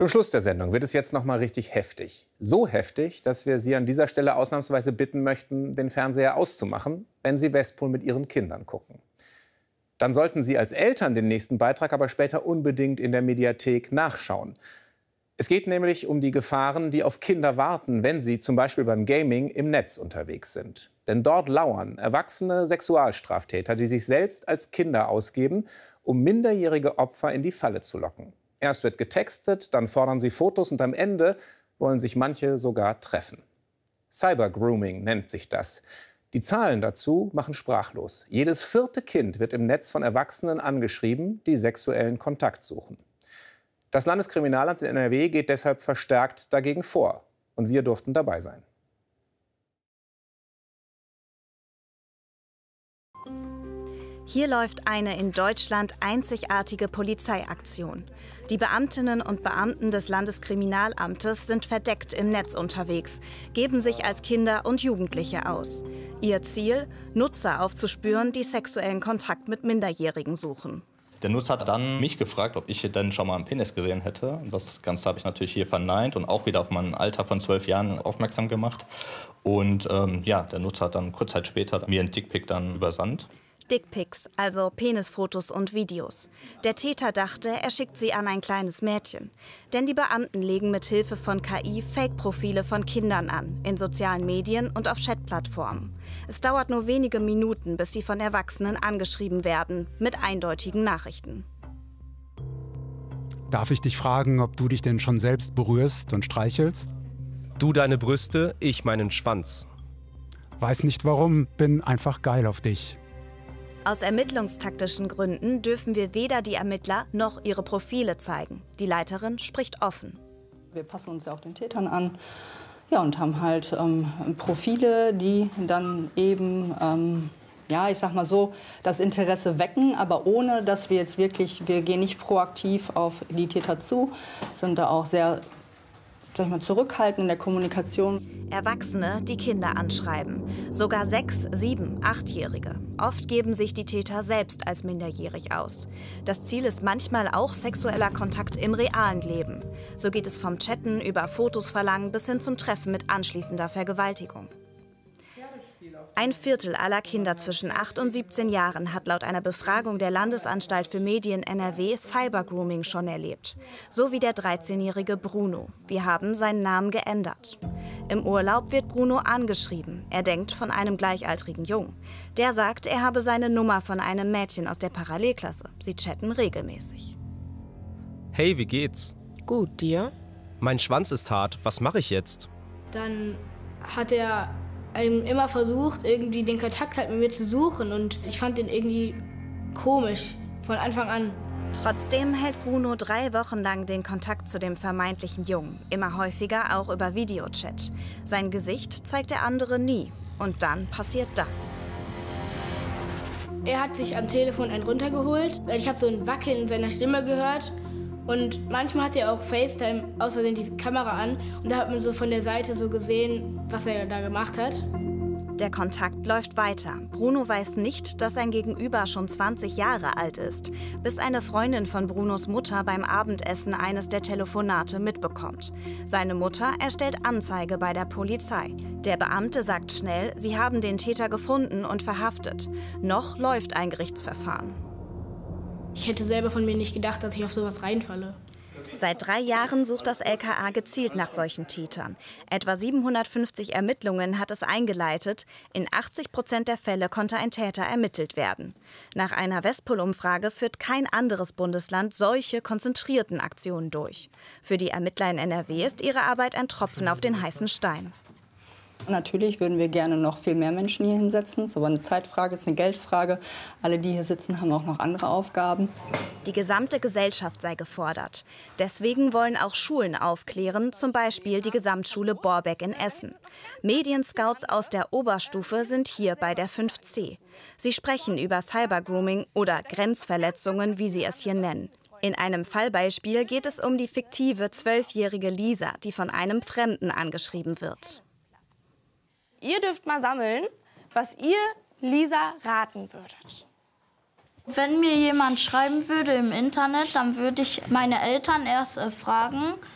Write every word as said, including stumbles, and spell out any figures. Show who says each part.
Speaker 1: Zum Schluss der Sendung wird es jetzt noch mal richtig heftig. So heftig, dass wir Sie an dieser Stelle ausnahmsweise bitten möchten, den Fernseher auszumachen, wenn Sie Westpol mit Ihren Kindern gucken. Dann sollten Sie als Eltern den nächsten Beitrag aber später unbedingt in der Mediathek nachschauen. Es geht nämlich um die Gefahren, die auf Kinder warten, wenn sie zum Beispiel beim Gaming im Netz unterwegs sind. Denn dort lauern erwachsene Sexualstraftäter, die sich selbst als Kinder ausgeben, um minderjährige Opfer in die Falle zu locken. Erst wird getextet, dann fordern sie Fotos und am Ende wollen sich manche sogar treffen. Cybergrooming nennt sich das. Die Zahlen dazu machen sprachlos. Jedes vierte Kind wird im Netz von Erwachsenen angeschrieben, die sexuellen Kontakt suchen. Das Landeskriminalamt in N R W geht deshalb verstärkt dagegen vor. Und wir durften dabei sein.
Speaker 2: Hier läuft eine in Deutschland einzigartige Polizeiaktion. Die Beamtinnen und Beamten des Landeskriminalamtes sind verdeckt im Netz unterwegs, geben sich als Kinder und Jugendliche aus. Ihr Ziel: Nutzer aufzuspüren, die sexuellen Kontakt mit Minderjährigen suchen.
Speaker 3: Der Nutzer hat dann mich gefragt, ob ich denn schon mal einen Penis gesehen hätte. Das Ganze habe ich natürlich hier verneint und auch wieder auf mein Alter von zwölf Jahren aufmerksam gemacht. Und ähm, ja, der Nutzer hat dann kurz Zeit später mir einen Dickpic dann übersandt.
Speaker 2: Dickpics, also Penisfotos und Videos. Der Täter dachte, er schickt sie an ein kleines Mädchen. Denn die Beamten legen mit Hilfe von K I Fake-Profile von Kindern an, in sozialen Medien und auf Chatplattformen. Es dauert nur wenige Minuten, bis sie von Erwachsenen angeschrieben werden, mit eindeutigen Nachrichten.
Speaker 4: Darf ich dich fragen, ob du dich denn schon selbst berührst und streichelst?
Speaker 5: Du deine Brüste, ich meinen Schwanz.
Speaker 4: Weiß nicht warum, bin einfach geil auf dich.
Speaker 2: Aus ermittlungstaktischen Gründen dürfen wir weder die Ermittler noch ihre Profile zeigen. Die Leiterin spricht offen.
Speaker 6: Wir passen uns ja auch den Tätern an, ja, und haben halt ähm, Profile, die dann eben, ähm, ja, ich sag mal so, das Interesse wecken, aber ohne, dass wir jetzt wirklich, wir gehen nicht proaktiv auf die Täter zu, sind da auch sehr, sag ich mal, zurückhaltend in der Kommunikation.
Speaker 2: Erwachsene, die Kinder anschreiben. Sogar sechs-, sieben-, achtjährige. Oft geben sich die Täter selbst als minderjährig aus. Das Ziel ist manchmal auch sexueller Kontakt im realen Leben. So geht es vom Chatten über Fotos verlangen bis hin zum Treffen mit anschließender Vergewaltigung. Ein Viertel aller Kinder zwischen acht und siebzehn Jahren hat laut einer Befragung der Landesanstalt für Medien N R W Cybergrooming schon erlebt. So wie der dreizehnjährige Bruno. Wir haben seinen Namen geändert. Im Urlaub wird Bruno angeschrieben. Er denkt von einem gleichaltrigen Jungen. Der sagt, er habe seine Nummer von einem Mädchen aus der Parallelklasse. Sie chatten regelmäßig.
Speaker 5: Hey, wie geht's?
Speaker 7: Gut, dir?
Speaker 5: Mein Schwanz ist hart. Was mache ich jetzt?
Speaker 8: Dann hat er ähm, immer versucht, irgendwie den Kontakt halt mit mir zu suchen. Und ich fand den irgendwie komisch, von Anfang an.
Speaker 2: Trotzdem hält Bruno drei Wochen lang den Kontakt zu dem vermeintlichen Jungen. Immer häufiger auch über Videochat. Sein Gesicht zeigt der andere nie. Und dann passiert das.
Speaker 8: Er hat sich am Telefon einen runtergeholt. Ich habe so ein Wackeln in seiner Stimme gehört. Und manchmal hat er auch FaceTime aus Versehen die Kamera an. Und da hat man so von der Seite so gesehen, was er da gemacht hat.
Speaker 2: Der Kontakt läuft weiter. Bruno weiß nicht, dass sein Gegenüber schon zwanzig Jahre alt ist, bis eine Freundin von Brunos Mutter beim Abendessen eines der Telefonate mitbekommt. Seine Mutter erstellt Anzeige bei der Polizei. Der Beamte sagt schnell, sie haben den Täter gefunden und verhaftet. Noch läuft ein Gerichtsverfahren.
Speaker 8: Ich hätte selber von mir nicht gedacht, dass ich auf sowas reinfalle.
Speaker 2: Seit drei Jahren sucht das L K A gezielt nach solchen Tätern. Etwa siebenhundertfünfzig Ermittlungen hat es eingeleitet. In achtzig Prozent der Fälle konnte ein Täter ermittelt werden. Nach einer Westpol-Umfrage führt kein anderes Bundesland solche konzentrierten Aktionen durch. Für die Ermittler in N R W ist ihre Arbeit ein Tropfen auf den heißen Stein.
Speaker 6: Natürlich würden wir gerne noch viel mehr Menschen hier hinsetzen. Es ist aber eine Zeitfrage, es ist eine Geldfrage. Alle, die hier sitzen, haben auch noch andere Aufgaben.
Speaker 2: Die gesamte Gesellschaft sei gefordert. Deswegen wollen auch Schulen aufklären, zum Beispiel die Gesamtschule Borbeck in Essen. Medienscouts aus der Oberstufe sind hier bei der fünf C. Sie sprechen über Cybergrooming oder Grenzverletzungen, wie sie es hier nennen. In einem Fallbeispiel geht es um die fiktive zwölfjährige Lisa, die von einem Fremden angeschrieben wird.
Speaker 9: Ihr dürft mal sammeln, was ihr Lisa raten würdet.
Speaker 10: Wenn mir jemand schreiben würde im Internet, dann würde ich meine Eltern erst äh, fragen,